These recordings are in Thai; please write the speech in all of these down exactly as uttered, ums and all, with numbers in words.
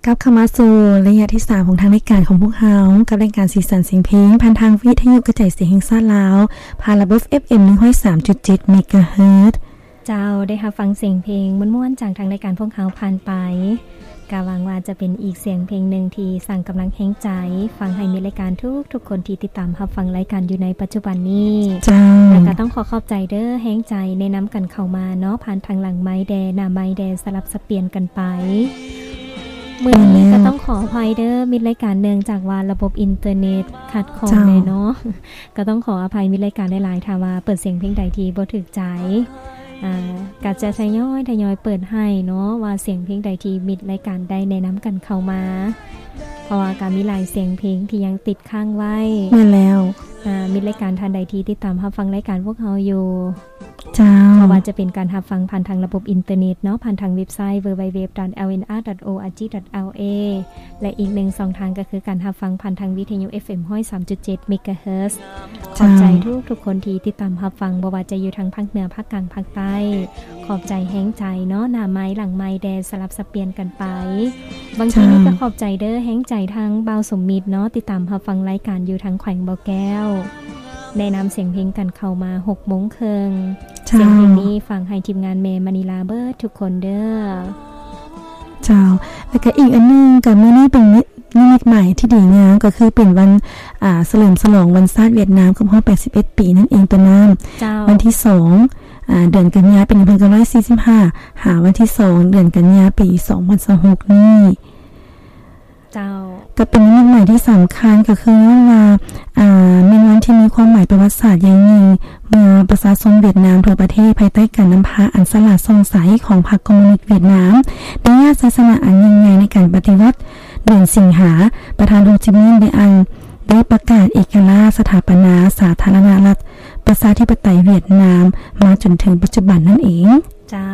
กับเข้ามาสู่ระยะที่สามของทางรายการของพวกเฮากับรายการสีสันเสียงเพลงผ่านทางวิทยุกระจายเสียงแห่งชาติลาวผ่านระบบ เอฟ เอ็ม หนึ่งร้อยสามจุดเจ็ด เมกะเฮิรตซ์เจ้าได้รับฟังเสียงเพลงม่วนๆจากทางรายการพวกเฮาผ่านไปกะหวังว่าจะเป็นอีกเสียงเพลงนึงที่สร้างกำลังแห่งใจฟังให้มีรายการทุกทุกคนที่ติดตามรับฟังรายการอยู่ในปัจจุบันนี้จ้าแล้วก็ต้องขอขอบใจเด้อแห่งใจแนะนำกันเข้ามาเนาะผ่านทางหลังไม้แดหน้าไม้แดสลับสเปลี่ยนกันไปมื้อนี้ก็ต้องขออภัยเด้อมีรายการเนื่องจากว่าระบบอินเทอร์เน็ตขัดข้องแน่เนาะก็ต้องขออภัยมีรายการหลายๆถ้าว่าเปิดเสียงเพลงใดที่บ่ถูกใจอ่าก็จะทยอยทยอยเปิดให้เนาะว่าเสียงเพลงใดที่มีรายการใดแนะนำกันเข้ามาเพราะว่าก็มีหลายเสียงเพลงที่ยังติดค้างไว้แม่นแล้วอ่ามีรายการท่านใดที่ติดตามรับฟังรายการพวกเฮาอยู่จ้าเพราะว่าจะเป็นการรับฟังผ่านทางระบบอินเทอร์เน็ตเนาะผ่านทางเว็บไซต์ ดับเบิลยู ดับเบิลยู ดับเบิลยู ดอท แอล เอ็น อาร์ ดอท โอ อาร์ จี ดอท แอล เอ และอีกหนึ่งช่องทางก็คือการรับฟังผ่านทางวิทยุ เอฟ เอ็ม หนึ่งร้อยสามจุดเจ็ด เมกะเฮิรตซ์ขอบใจทุกทุกคนที่ติดตามรับฟังบ่ว่าจะอยู่ทางภาคเหนือภาคกลางภาคใต้ขอบใจแฮงใจเนาะหน้าไม้หลังไม้แดสลับสับเปลี่ยนกันไปบางทีนี่ก็ขอบใจเด้อแฮงใจทางบ่าวสมมิตรเนาะติดตามรับฟังรายการอยู่ทางแขวงบ่อแก้วแนะนำเสียงเพลงกันเข้ามา หกโมงครึ่งเสียงเพลงนี้ฟังให้ทีมงานเมมณีลาเบิร์ดทุกคนเด้อเจ้าแล้วก็อีกอันนึงกับมื้อนี้เป็นนิมิตใหม่ที่ดีงามก็คือเป็นวันอ่าเฉลิมฉลองวันชาติเวียดนามครบรอบแปดสิบเอ็ดปีนั่นเองตัวน้ำวันที่สองอ่าเดือนกันยายนปีหนึ่งพันเก้าร้อยสี่สิบห้าหาวันที่สองเดือนกันยายนปีสองพันยี่สิบหกนี่เจ้าก็เป็นนิมิตใหม่ที่สำคัญก็คือว่าอ่าเป็นวันที่มีความหมายประวัติศาสตร์อย่างยิ่งเมื่อประชาชนเวียดนามทั่วประเทศภายใต้การนำพาอันสละสงสัยของพรรคคอมมิวนิสต์เวียดนามได้ญาติศาสนาอันยิ่งใหญ่ในการปฏิวัติเดือนสิงหาประธานโฮจิมินห์ได้อันได้ประกาศเอกราชสถาปนาสาธารณรัฐประชาธิปไตยเวียดนามมาจนถึงปัจจุบันนั่นเองเจ้า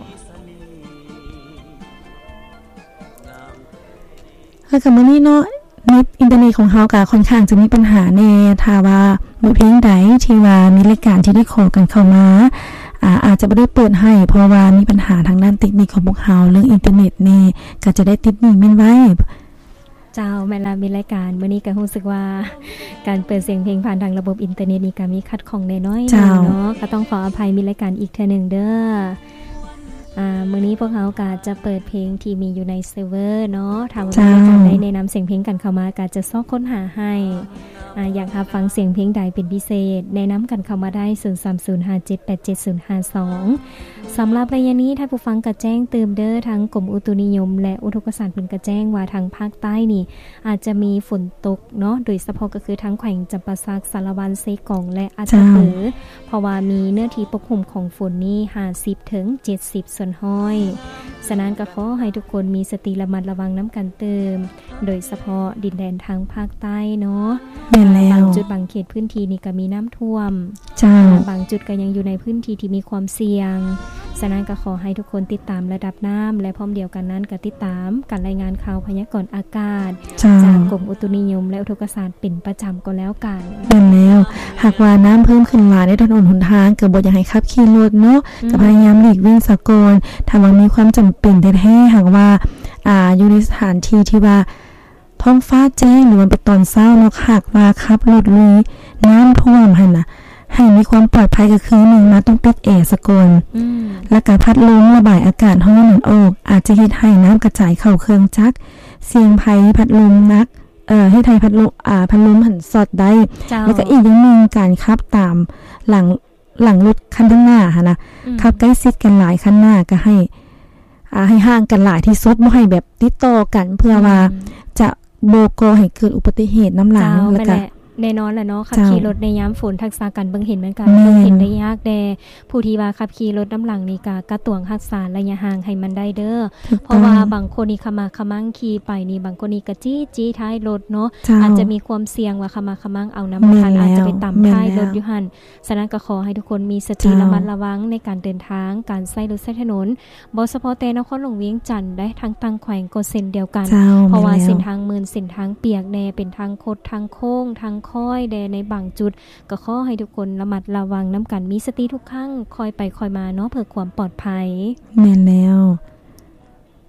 แล้วก็มื้อนี้เนาะเน็ตอินเทอร์เน็ตของเฮาก็ค่อนข้างจะมีปัญหาแน่ถ้าว่าบ่เพลงใดที่ว่ามีรายการที่ได้ขอกันเข้ามาอ่าอาจจะบ่ได้เปิดให้เพราะว่ามีปัญหาทางด้านเทคนิคของพวกเฮาเรื่องอินเทอร์เน็ตนี่ก็จะได้ติดหนี้แม่นไว้เจ้าแม่ลามีรายการมื้อนี้ก็รู้สึกว่าการเปิดเสียงเพลงผ่านทางระบบอินเทอร์เน็ตนี่ก็มีขัดข้องแน่น้อยเนาะก็ต้องขออภัยมีรายการอีกเทื่อนึงเด้ออ่ามื้อนี้พวกเฮาก็จะเปิดเพลงที่มีอยู่ในเซิร์ฟเวอร์เนาะถ้าว่ามีรายการใดแนะนำเสียงเพลงกันเข้ามาก็จะซอกค้นหาให้อ่าอยากรับฟังเสียงเพลงใดเป็นพิเศษแนะนำกันเข้ามาได้ศูนย์ สาม ศูนย์ ห้า เจ็ด แปด เจ็ด ศูนย์ ห้า สองสำหรับระยะนี้ท่านผู้ฟังก็แจ้งเติมเด้อทั้งกรมอุตุนิยมและอุทกศาสตร์เพิ่นก็แจ้งว่าทางภาคใต้นี่อาจจะมีฝนตกเนาะโดยเฉพาะก็คือทั้งแขวงจำปาสักสารวันเซกองและอาจจะเผอเพราะว่ามีเนื้อที่ปกคลุมของฝนนี่ห้าสิบถึงเจ็ดสิบส่วนห้อยฉะนั้นก็ขอให้ทุกคนมีสติระมัดระวังน้ำกันเติมโดยเฉพาะดินแดนทางภาคใต้เนาะบางจุดบางเขตพื้นที่นี่ก็มีน้ำท่วมบางจุดก็ยังอยู่ในพื้นที่ที่มีความเสี่ยงฉะนั้นก็ขอให้ทุกคนติดตามระดับน้ำและพร้อมเดียวกันนั้นก็ติดตามการรายงานข่าวพยากรณ์อากาศจากกรมอุตุนิยมและอุทกศาสตร์เป็นประจำก็แล้วกันเป็นแล้วหากว่าน้ำเพิ่มขึ้นหลายในถนนหนทางก็บ่อยากให้ขับขี่รถเนาะก็พยายามหลีกเลี่ยงซะก่อนถ้าว่ามีความจำเป็นแท้ๆหากว่าอ่าอยู่ในสถานที่ที่ว่าท้องฟ้าแจ้งหรือว่าเป็นตอนเช้าเนาะหากว่าขับรถลุยน้ำท่วมหั่นน่ะให้มีความปลอดภัยก็คือหนึ่งมาต้องปิดแอร์ซะก่อนแล้วก็พัดลมระบายอากาศห้องนั้นออกอาจจะเฮ็ดให้น้ำกระจายเข้าเครื่องจักรเสียงภัยพัดลมนักเอ่อให้ไทยพัดลมอ่าพัดลมหันสอดได้แล้วก็อีกอย่างนึงการขับตามหลังหลังรถคันข้างหน้าหั่นน่ะขับใกล้ชิดกันหลายคันหน้าก็ให้อ่าให้ห่างกันหลายที่สุดบ่ให้แบบติดต่อกันเพื่อว่าจะบ่ก่อให้เกิดอุบัติเหตุน้ำหลังแล้วก็แน่นอนแหละเนาะขับขี่รถในยามฝนทักษะการเบิ่งเห็นเหมือนกันเบิ่งเห็นได้ยากแด่ผู้ที่ว่าขับขี่รถน้ำหลังนี่ก็กระตวงรักษาระยะห่างให้มันได้เด้อเพราะว่าบางคนนี่ขมาขมังขี่ไปนี่บางคนนี่ก็จี้จี้ท้ายรถเนาะอาจจะมีความเสี่ยงว่าขมาขมังเอาน้ำมันอาจจะไปต่ำท้ายรถอยู่หั่นฉะนั้นก็ขอให้ทุกคนมีสติระมัดระวังในการเดินทางการใช้รถใช้ถนนบ่เฉพาะแต่นครหลวงเวียงจันทน์ได้ทั้งตั้งแขวงก็เส้นเดียวกันเพราะว่าเส้นทางมืนเส้นทางเปียกแน่เป็นทางคดทางโค้งทางค่อยแดในบางจุดก็ขอให้ทุกคนระมัดระวังน้ำกันมีสติทุกครั้งคอยไปคอยมาเนาะเพื่อความปลอดภัยแม่นแล้ว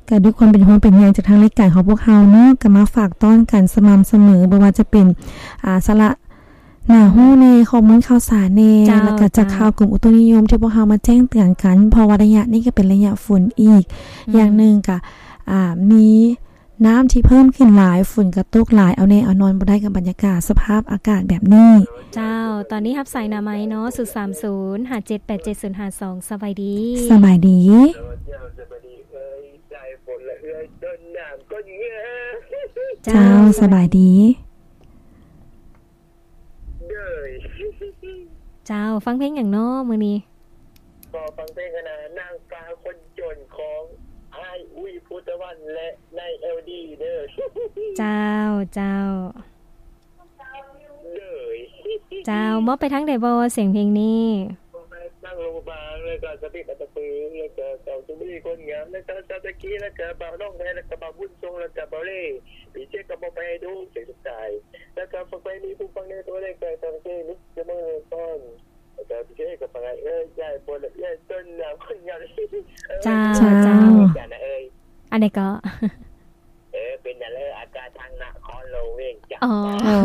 ก็ด้วยความเป็นห่วงเป็นใยจากทางรายการของพวกเฮาเนาะก็มาฝากต้อนกันสม่ำเสมอบ่ว่าจะเป็นอ่าสาระหน้าฮู้ในข้อมูลข่าวสารแน่แล้วก็จากข่าวกลุ่มอุตุนิยมที่พวกเฮามาแจ้งเตือนกันเพราะว่าระยะนี้ก็เป็นระยะฝนอีกอย่างนึงก็อ่ามีน้ำที่เพิ่มขึ้นหลายฝุ่นก็ตกหลายเอาแน่เอานอนบ่ได้กับบรรยากาศสภาพอากาศแบบนี้เจ้าตอนนี้รับสายหน้าไม้เนาะศูนย์ สาม ศูนย์ ห้า เจ็ด แปด เจ็ด ศูนย์ ห้า สองสบายดีสบายดีเจ้าสบายดีเจ้าฟังเพลงอย่างน้อมื้อนี้ก็ฟังเพลงกันนะนางฟ้าคนจนของไอ้อุ้ยพุทธวันและใน แอล ดี เด้อเจ้าเจ้าเด้อเจ้ามอบไปทั้งใดบ่เสียงเพลงนี้นั่งโรงพยาบาลแล้วก็สติปัตตปือแล้วก็เจ้าจุบีคนงามแล้วก็ตะกี้แล้วก็บ่าวน้องแท้แล้วก็บ่าวบุญทรงแล้วก็บ่าวเล่พี่เจ๊ก็บ่ไปดูเสียงสุดใจแล้วก็ฟังไปมีผู้ฟังในตัวได้เกิดตั้งแต่นิดจะมื้อต้นแต่พี่เจ๊ก็ฟังเอ้ยยายปวดยายจนน้ำคนงามเจ้าเจ้าอันนี้ก็เออเป็นอะไรอาการทางนครโลเวงจ้ะอ๋อ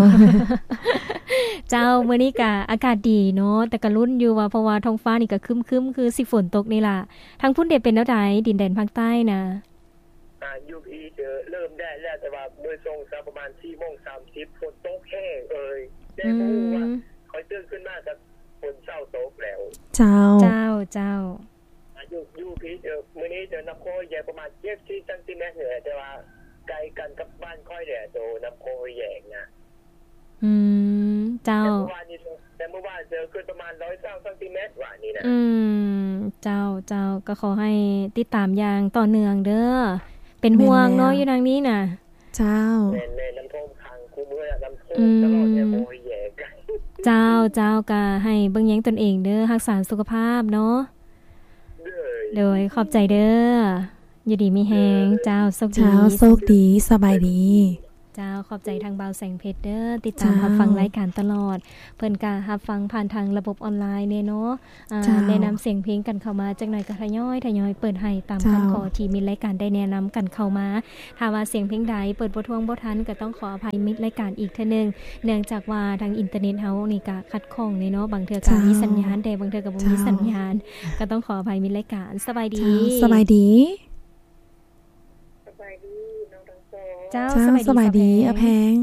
เจ้ามื้อนี้ก็อากาศดีเนาะแต่ก็ลุ้นอยู่ว่าเพราะว่าท้องฟ้านี่ก็ครึ้มๆคือสิฝนตกนี่ล่ะทางพุ่นได้เป็นแนวใดดินแดนภาคใต้นะอ่ายูพีเจอเริ่มได้แล้วแต่ว่าโดยทรงซะประมาณ สี่โมงสามสิบ ฝนตกแห้งเอ้ยได้บ่ฮู้ว่าค่อยตื่นขึ้นมาก็ฝนเช้าตกแล้วเจ้าเจ้าเจ้ายูยูพีเจอมื้อนี้เจอน้ำโขงใหญ่ประมาณเจ็ดสิบเซนติเมตรเหนือแต่ว่าไกลกันกับบ้านค่อยแดดโตน้ำโขงแยงนะอืมเจ้าแต่เมื่อวานนี้แต่เมื่อวานเจอขึ้นประมาณหนึ่งร้อยเก้าสิบเซนติเมตรว่านี่นะอืมเจ้าเจ้าก็ขอให้ติดตามอย่างต่อเนื่องเด้อเป็นห่วงเนาะอยู่ทางนี้น่ะเจ้าแม่ๆน้ำท่วมขังคุมเมื่อน้ำท่วมตลอดเนี่ยโหยแยงเจ้าเจ้าก็ให้เบิ่งแยงตนเองเด้อรักษาสุขภาพเนาะโดยขอบใจเด้ออยู่ดีมีแฮงเจ้าโชคดีเจ้าโชคดีสบายดีเจ้าขอบใจทางบ่าวแสงเพชรเด้อติดตามรับฟังรายการตลอดเพิ่นก็รับฟังผ่านทางระบบออนไลน์เนาะอ่าแนะนำเสียงเพลงกันเข้ามาจักหน่อยก็ทยอยทยอยเปิดให้ตามคำขอที่มีรายการได้แนะนำกันเข้ามาถ้าว่าเสียงเพลงใดเปิดบ่ท่วงบ่ทันก็ต้องขออภัยมิตรรายการอีกเทื่อนึงเนื่องจากว่าทางอินเทอร์เน็ตเฮานี่ก็ขัดข้องเนาะบางเทื่อก็มีสัญญาณแต่บางเทื่อก็บ่มีสัญญาณก็ต้องขออภัยมิตรรายการสบายดีสบายดีเจ้าสบายดีอะแพง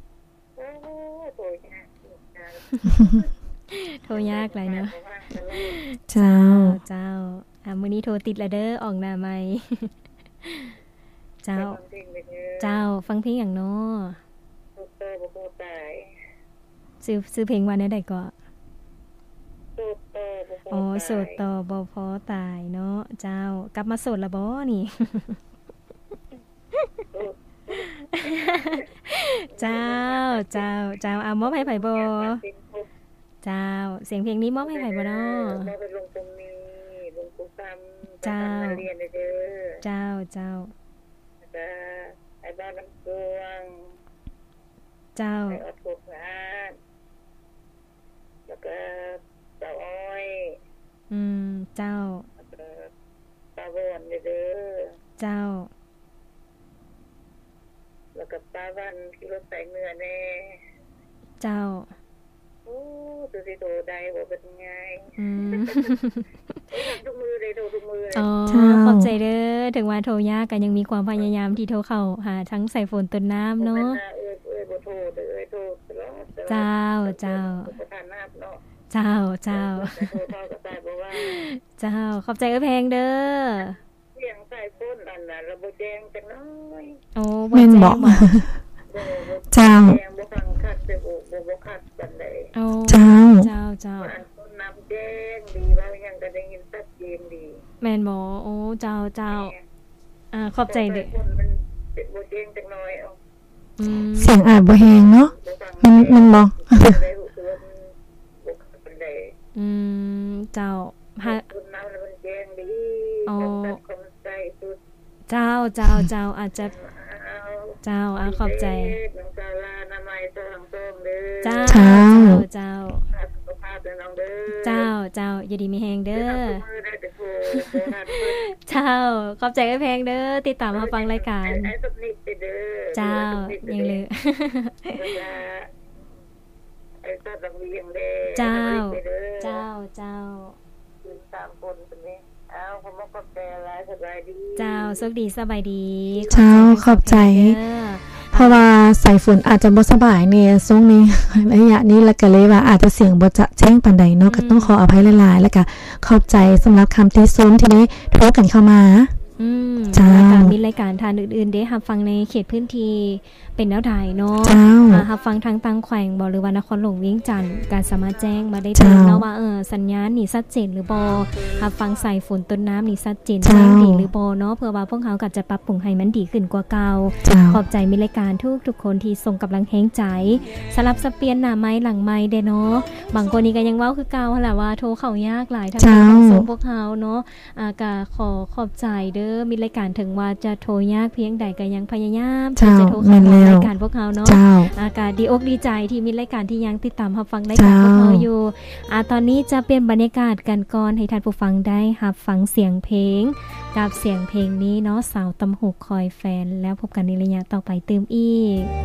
โทรยากหลายเนาะเจ้าเจ้าอ่ะมื้อนี้โทรติดแล้วเด้อออกหน้าใหม่เจ้าเจ้าฟังเพลงหยังเนาะซื้อซื้อเพลงว่าแนวใดก็อ๋อโสดต่อบ่พอตายเนาะเจ้ากลับมาโสดละบ่นี่เจ้าเจ้าเจ้าเอามอบให้ไผบ่เจ้าเสียงเพลงนี้มอบให้ไผบ่เนาะเจ้าเจ้าเจ้าไอ้บ้านน้ำเกลืองเจ้าไอ้อดทุกข์นะแล้วก็เจ้าอ้อยอืมเจ้าตาบอนเด้อเจ้าแล้วก็ป้าวันที่รถใส่เนื้อแน่เจ้าโอ้ตัวสิโตได้บ่เป็นไงอืมทุกมือเลยโทรทุกมือเลยอ๋อขอบใจเด้อถึงว่าโทรยากก็ยังมีความพยายามที่โทรเข้าหาทั้งสายฝนต้นน้ำเนาะเอ้ยเอ้ยบ่โทรเด้อเอ้ยโทรตลอดเจ้าเจ้าประธานน้ำเนาะเจ้าเจ้าโทรเข้าก็ได้บ่ว่าเจ้าขอบใจเอ้ยแพงเด้อเสียงสายฝนอันน่ะระบบแจ้งจังน้อยโอ้บ่แจ้งบ่เจ้าบ่ฟังคัดไปบ่บ่คัดปานใดโอ้เจ้าเจ้าเจ้าต้นน้ำแจ้งดีว่ายังก็ได้ยินชัดเจนดีแม่นบ่โอ้เจ้าเจ้าอ่าขอบใจเด้อมันเป็นบ่แจ้งจังน้อยเอาอืมเสียงอาจบ่แฮงเนาะมันมันบ่อืมเจ้าฮะต้นน้ำมันแจ้งดีอ๋อเจ้าเจ้าเจ้าอาจจะเจ้าอ่ะขอบใจเจ้าเจ้าเจ้าเจ้าเจ้าอย่าดีมีแฮงเด้อเจ้าขอบใจไอ้แพงเด้อติดตามมาฟังรายการไอ้สุนิทเด้อเจ้ายังเลยไอ้ตัดระเบียงเด้เจ้าเจ้าเจ้าสามคนตรงนี้อ้าวผมก็ขอบใจหลายสบายดีเจ้าสุขดีสบายดีเจ้าขอบใจเพราะว่าสายฝนอาจจะบ่สบายเนี่ยช่วงนี้ระยะนี้แล้วก็เลยว่าอาจจะเสียงบ่จะแจ้งปานใดเนาะก็ต้องขออภัยหลายๆแล้วก็ขอบใจสำหรับคำติชมที่ได้โทรกันเข้ามาอืมรายการมีรายการทานอื่นๆได้รับฟังในเขตพื้นที่เป็นแนวใดเนาะรับฟังทางต่างแขวงบ่หรือว่านครหลวงเวียงจันทน์การสามารถแจ้งมาได้ถึงเนาะว่าเออสัญญาณนี่ชัดเจนหรือบ่รับฟังสายฝนต้นน้ำนี่ชัดเจนแจ้งดีหรือบ่เนาะเพื่อว่าพวกเฮาก็จะปรับปรุงให้มันดีขึ้นกว่าเก่าขอบใจมีรายการทุกๆคนที่ส่งกำลังแรงใจสลับสับเปลี่ยนหน้าไม้หลังไม้เด้เนาะบางคนนี่ก็ยังเว้าคือเก่าหั่นล่ะว่าโทรเข้ายากหลายทางส่งพวกเฮาเนาะอ่าก็ขอขอบใจเด้อมีรายการถึงว่าจะโทรยากเพียงใดก็ยังพยายามที่จะโทรเข้ารายการพวกเฮาเนาะอากาศดีอกดีใจที่มีรายการที่ยังติดตามรับฟังรายการพวกเฮาอยู่อ่าตอนนี้จะเปลี่ยนบรรยากาศกันก่อนให้ท่านผู้ฟังได้รับฟังเสียงเพลงกับเสียงเพลงนี้เนาะสาวตำหูคอยแฟนแล้วพบกันในระยะต่อไปเติมอีก